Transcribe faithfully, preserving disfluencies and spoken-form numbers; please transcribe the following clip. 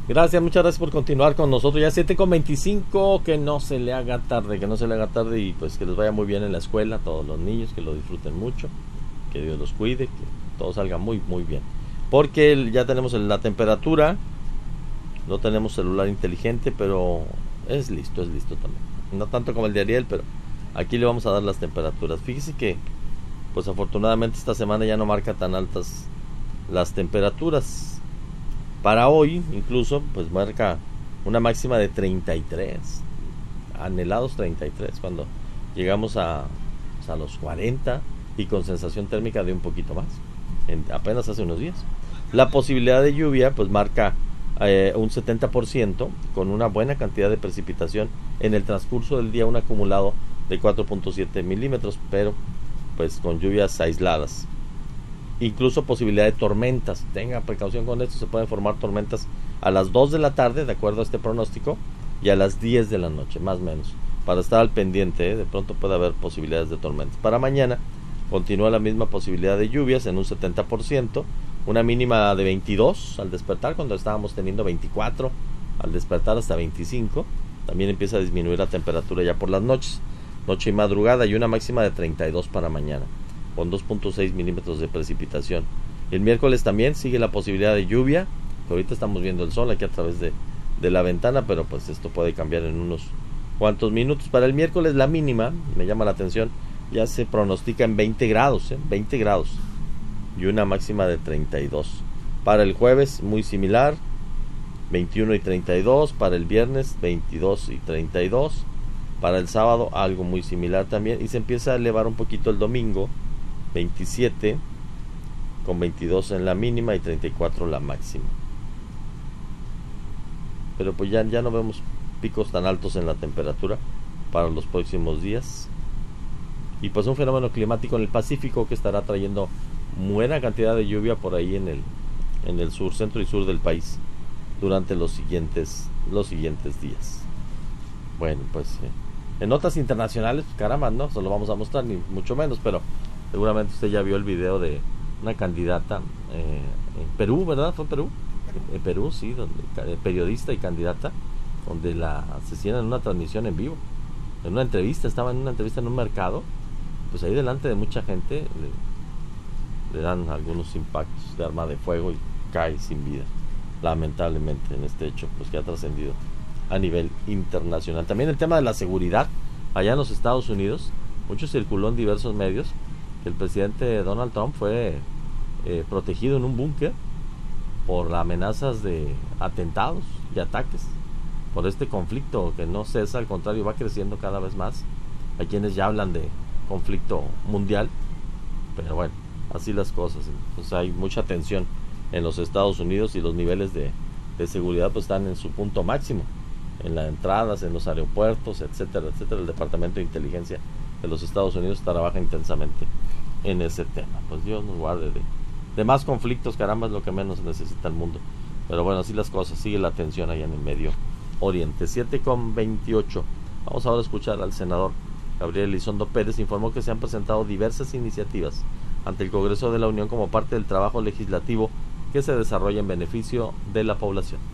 Gracias, muchas gracias por continuar con nosotros. Ya siete con veinticinco, que no se le haga tarde, que no se le haga tarde y pues que les vaya muy bien en la escuela, todos los niños, que lo disfruten mucho, que Dios los cuide, que todo salga muy, muy bien. Porque ya tenemos la temperatura, no tenemos celular inteligente, pero es listo, es listo también. No tanto como el de Ariel, pero aquí le vamos a dar las temperaturas. Fíjese que, pues afortunadamente esta semana ya no marca tan altas las temperaturas. Para hoy, incluso, pues marca una máxima de treinta y tres, anhelados treinta y tres, cuando llegamos a, pues a los cuarenta y con sensación térmica de un poquito más, en, apenas hace unos días. La posibilidad de lluvia, pues marca eh, un setenta por ciento, con una buena cantidad de precipitación en el transcurso del día, un acumulado de cuatro punto siete milímetros, pero pues con lluvias aisladas. Incluso posibilidad de tormentas. Tenga precaución con esto, se pueden formar tormentas a las dos de la tarde, de acuerdo a este pronóstico, y a las diez de la noche, más o menos, para estar al pendiente, ¿eh? De pronto puede haber posibilidades de tormentas. Para mañana continúa la misma posibilidad de lluvias en un setenta por ciento, una mínima de veintidós al despertar, cuando estábamos teniendo veinticuatro, al despertar hasta veinticinco. También empieza a disminuir la temperatura ya por las noches, noche y madrugada, y una máxima de treinta y dos para mañana, con dos punto seis milímetros de precipitación. El miércoles también sigue la posibilidad de lluvia, que ahorita estamos viendo el sol aquí a través de, de la ventana, pero pues esto puede cambiar en unos cuantos minutos. Para el miércoles la mínima, me llama la atención, ya se pronostica en veinte grados, ¿eh? veinte grados, y una máxima de treinta y dos. Para el jueves muy similar, veintiuno y treinta y dos. Para el viernes veintidós y treinta y dos. Para el sábado algo muy similar también, y se empieza a elevar un poquito el domingo, veintisiete, con veintidós en la mínima y treinta y cuatro la máxima. Pero pues ya, ya no vemos picos tan altos en la temperatura para los próximos días. Y pues un fenómeno climático en el Pacífico que estará trayendo buena cantidad de lluvia por ahí en el, en el sur, centro y sur del país durante los siguientes, los siguientes días. Bueno, pues eh, en notas internacionales, pues, caramba, no se lo vamos a mostrar ni mucho menos, pero seguramente usted ya vio el video de una candidata eh, en Perú, ¿verdad? ¿Fue en Perú? En Perú, sí, donde, periodista y candidata, donde la asesinan en una transmisión en vivo, en una entrevista, estaba en una entrevista en un mercado, pues ahí delante de mucha gente le, le dan algunos impactos de arma de fuego y cae sin vida, lamentablemente, en este hecho, pues que ha trascendido a nivel internacional. También el tema de la seguridad allá en los Estados Unidos, mucho circuló en diversos medios que el presidente Donald Trump fue eh, protegido en un búnker por amenazas de atentados y ataques, por este conflicto que no cesa, al contrario va creciendo cada vez más. Hay quienes ya hablan de conflicto mundial, pero bueno, así las cosas. Entonces hay mucha tensión en los Estados Unidos y los niveles de, de seguridad pues están en su punto máximo, en las entradas, en los aeropuertos, etcétera, etcétera. El Departamento de Inteligencia de los Estados Unidos trabaja intensamente en ese tema. Pues Dios nos guarde de, de más conflictos, caramba, es lo que menos necesita el mundo. Pero bueno, así las cosas, sigue la tensión allá en el Medio Oriente. Siete con veintiocho. Vamos ahora a escuchar al senador Gabriel Elizondo Pérez. Informó que se han presentado diversas iniciativas ante el Congreso de la Unión como parte del trabajo legislativo que se desarrolla en beneficio de la población.